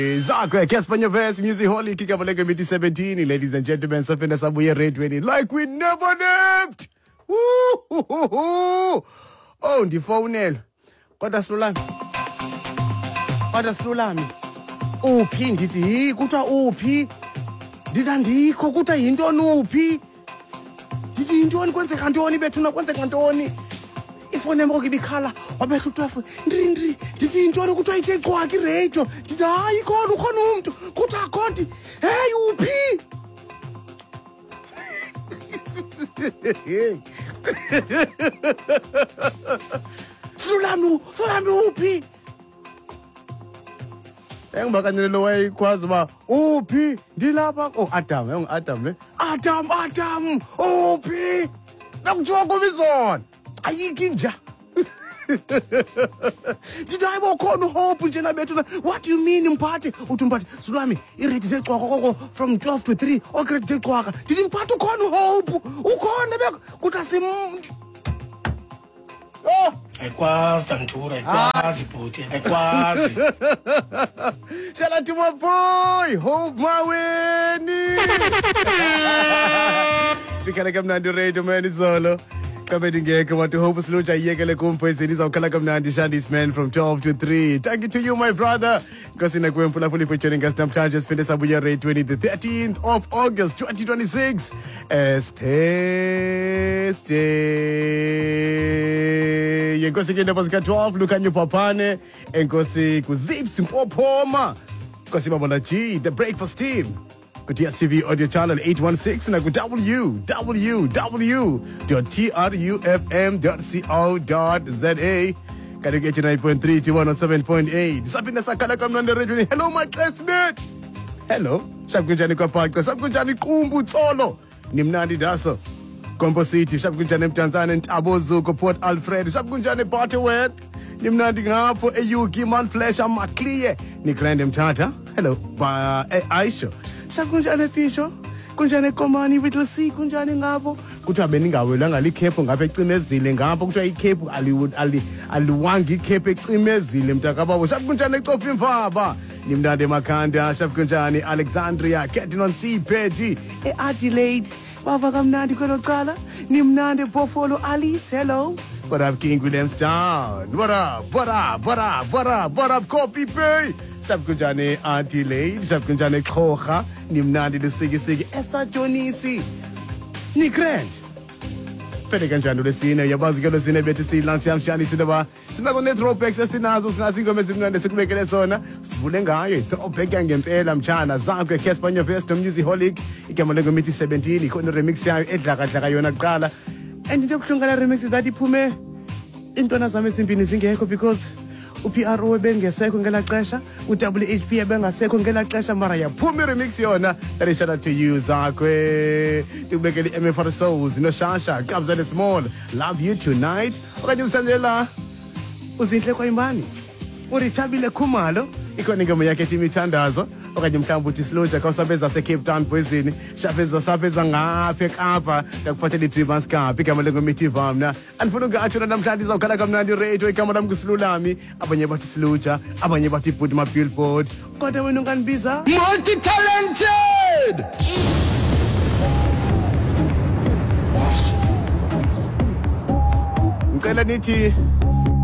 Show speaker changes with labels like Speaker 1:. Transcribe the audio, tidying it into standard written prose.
Speaker 1: Zakwe, Casper Nyovest, Music Holy, Kikabaleka Miti 17, ladies and gentlemen, Safina Sabuya Red 20, like we never named. Woo! Oh, the phone. Kodwa Slulami. Uphi ndithi kuthiwa uphi? Ndithandikho kuthiwa yintoni uphi? Ndithi yintoni kwenzeka ntoni bethuna kwenzeka ntoni? Ifone yam ke ibikhala wabetha u-12 ndri ndithi yintoni kuthiwa ithe cwaka iradio. Ndithi hayi khona ukhona umntu kuthiwa khona hey uphi? Slulami uphi? Engibakanele lo wayikwazi ba uphi ndilapha Adam Adam uphi nakuthiwa kubizona ayiki nja Did I walk on hope with Jenna? What do you mean, Mpati? Utumpati, Sulami, irritated from 12 to 3, or great day quaka. Didn't Patu con hope? Who con the back? Could I say? Oh, I was Tantura, I was put I was. Shout out to my boy, Hope my Winnie. We can come down to radio man solo. Come to Hope Slucha Yekele Kumpes of Kalakamnandi Shandy's man from 12 to 3. Thank you to you, my brother. Because in a Kumpula fully featuring us, Stamp Charges, Finish Abuya Ray 20, the 13th of August 2026. Este. Yenkosi Kenda Pasika 12, Lukanyo Papane, Enkosi Kuzips Popoma, Kosi Babola G, the breakfast team. TSTV audio channel 816 na www.trufm.co.za Karige 89.3 to 107.8 Sapina Sakala Kamnanda Radio. Hello my classmate. Hello Shakunjani kwa podcast Shakunjani Kumbu Tsolo Nimnandi Daso Composite Shakunjani Mtanzania Ntabozo ko Port Alfred Shakunjani Butterworth Nimnandi ngapho eUK man flesh amakliye ni Grand Mtata. Hello ba Aisha Shakunjane Fisho, kunjane Komani with C, kunjane ngabo. Kuthiwa beningawelanga likhepo ngapha ecimezile ngapha kuthiwa ikhepo aliwangi ikhepo ecimezile mntakababo. Shakunjane Coffee Mfaba, Nimnandi Makhanda, Shakunjane Alexandria, Ketinon C Petty, Adelaide, Bava kamnandi kwelocala, Nimnandi Buffalo Alice, hello. What up King Williamstown? What up? Coffee Pay. Shakunjane Adelaide, Shakunjane Kocha, Nimnandi the Sigi, Esa Jonisi, Ni Grant. Pelicanjano the scene, Yabazga the scene, better see Lanciam Shani Sinaba, Sinago Tropex, Sinazos, Nazingo Messin, the Sikmeka Sona, Spulenga, Topek and Pelam Chana, Zanka, Caspania Vest, Music Holic, Ikamalego Miti 17, he couldn't remix Edla Gala, and the Tunga remix that he pume into Nazam Simpin because. UPRO benga second ngela xesha uWHP benga second ngela xesha mara ya phumi remix yona. That is shout out to you Zakwe tubekele MFR Souls no Shasha Kabza the Small love you tonight okanye usandela uzinhle kwa imbani uRichabile Khumalo ikhona ingoma yakhe ethi imithandazo okanye mhlawumbe uthi Sloja kawusabeza seCape Town Poison sapeza ngapha eKapa yakuphathela iDreamers Cup igama lengomithi Vamna andifuna ungatsho namhlanje izawukhala kamnandi radio igama lami kuSlulami abanye bathi Sloja abanye bathi Bud ma Billboard kodwa wena unganibiza multi talented ngicela nithi